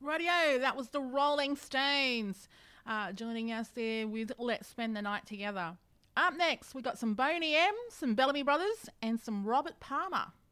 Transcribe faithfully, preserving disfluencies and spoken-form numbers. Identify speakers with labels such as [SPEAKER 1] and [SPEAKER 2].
[SPEAKER 1] Radio, that was the Rolling Stones uh, joining us there with Let's Spend the Night Together. Up next, we got some Boney M, some Bellamy Brothers, and some Robert Palmer.